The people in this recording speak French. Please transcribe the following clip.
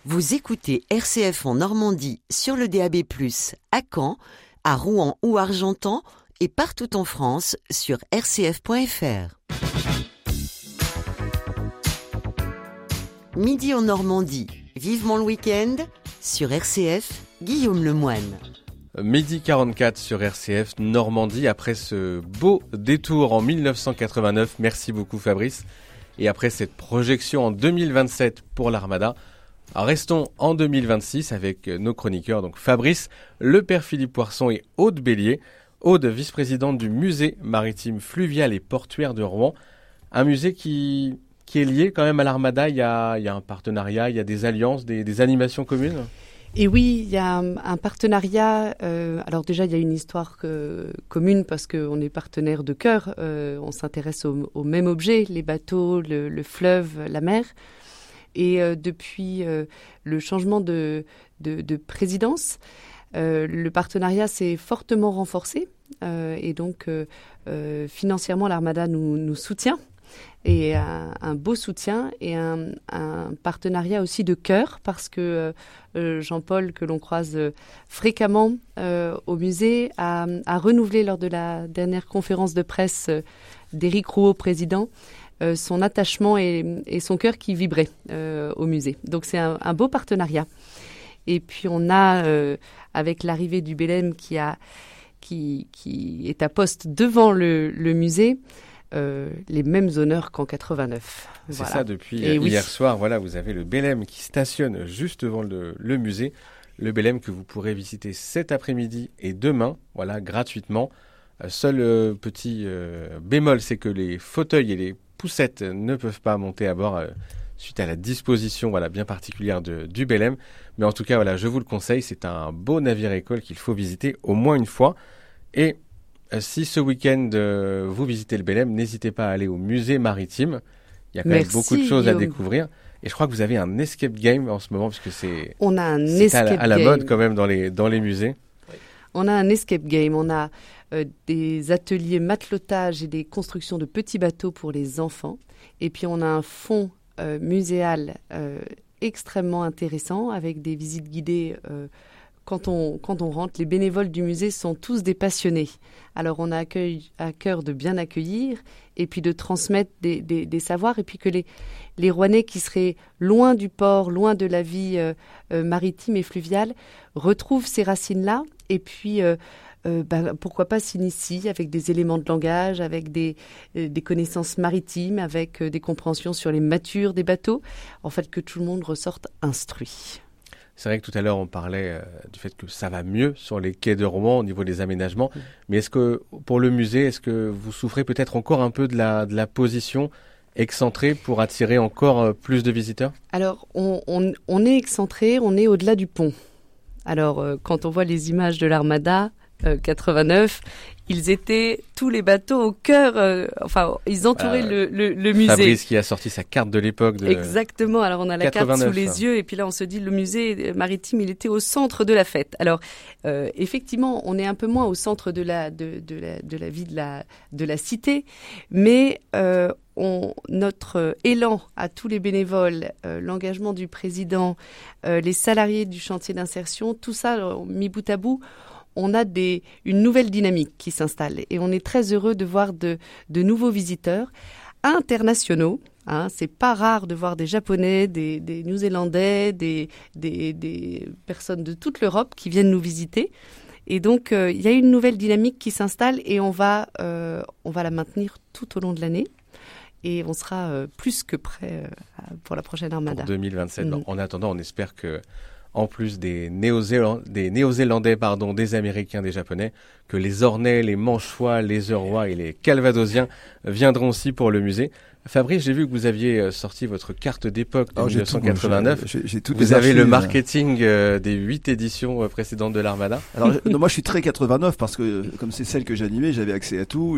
Vous écoutez RCF en Normandie sur le DAB+, à Caen, à Rouen ou Argentan et partout en France sur rcf.fr. Midi en Normandie, vivement le week-end, sur RCF, Guillaume Lemoine. Midi 44 sur RCF Normandie, après ce beau détour en 1989, merci beaucoup Fabrice, et après cette projection en 2027 pour l'Armada, restons en 2026 avec nos chroniqueurs, donc Fabrice, le père Philippe Poirson et Aude Bélier. Aude, vice-présidente du musée maritime fluvial et portuaire de Rouen, un musée qui est lié quand même à l'Armada. Il y a un partenariat, il y a des alliances, des animations communes. Et oui, il y a un partenariat. Alors déjà, il y a une histoire commune parce qu'on est partenaires de cœur. On s'intéresse au même objet, les bateaux, le fleuve, la mer. Et depuis le changement de présidence, le partenariat s'est fortement renforcé. Et donc, financièrement, l'Armada nous soutient. Et un beau soutien et un partenariat aussi de cœur parce que Jean-Paul, que l'on croise fréquemment au musée, a renouvelé lors de la dernière conférence de presse d'Éric Rouault, président, son attachement et son cœur qui vibrait au musée. Donc c'est un beau partenariat. Et puis on a, avec l'arrivée du Belém qui est à poste devant le musée, les mêmes honneurs qu'en 89. C'est voilà. Ça, depuis hier soir, voilà, vous avez le Belém qui stationne juste devant le musée. Le Belém que vous pourrez visiter cet après-midi et demain, voilà, gratuitement. Seul petit bémol, c'est que les fauteuils et les poussettes ne peuvent pas monter à bord suite à la disposition bien particulière du Belém. Mais en tout cas, voilà, je vous le conseille, c'est un beau navire-école qu'il faut visiter au moins une fois. Et si ce week-end vous visitez le Belém, n'hésitez pas à aller au musée maritime. Il y a quand même beaucoup de choses Guillaume. à découvrir. Et je crois que vous avez un escape game en ce moment, puisque c'est à la mode quand même dans les musées. On a un escape game, on a des ateliers matelotage et des constructions de petits bateaux pour les enfants. Et puis on a un fond muséal extrêmement intéressant avec des visites guidées. Quand on rentre, les bénévoles du musée sont tous des passionnés. Alors on a à cœur de bien accueillir et puis de transmettre des savoirs et puis que les Rouennais qui seraient loin du port, loin de la vie maritime et fluviale, retrouvent ces racines-là et puis pourquoi pas s'initier avec des éléments de langage, avec des connaissances maritimes, avec des compréhensions sur les matures des bateaux, en fait que tout le monde ressorte instruit. C'est vrai que tout à l'heure, on parlait du fait que ça va mieux sur les quais de Rouen au niveau des aménagements. Mais est-ce que, pour le musée, est-ce que vous souffrez peut-être encore un peu de la position excentrée pour attirer encore plus de visiteurs ? Alors, on est excentré, on est au-delà du pont. Alors, quand on voit les images de l'Armada 89, ils étaient tous les bateaux au cœur, ils entouraient le musée. Fabrice qui a sorti sa carte de l'époque. Exactement, alors on a la 89, carte sous les yeux et puis là on se dit le musée maritime, il était au centre de la fête. Alors effectivement, on est un peu moins au centre de la vie de la cité, mais notre élan à tous les bénévoles, l'engagement du président, les salariés du chantier d'insertion, tout ça mis bout à bout, on a une nouvelle dynamique qui s'installe et on est très heureux de voir de nouveaux visiteurs internationaux. C'est pas rare de voir des Japonais, des Néo-Zélandais, des personnes de toute l'Europe qui viennent nous visiter. Et donc, il y a une nouvelle dynamique qui s'installe et on va la maintenir tout au long de l'année. Et on sera plus que prêt pour la prochaine Armada. Pour 2027. En attendant, on espère que en plus des Néo-Zélandais, des Américains, des Japonais, que les Ornais, les Manchois, les Eurois et les Calvadosiens viendront aussi pour le musée. Fabrice, j'ai vu que vous aviez sorti votre carte d'époque de 1989. J'ai toutes vous les avez archives. Le marketing des 8 éditions précédentes de l'Armada. Alors, non, moi je suis très 89 parce que comme c'est celle que j'animais, j'avais accès à tout.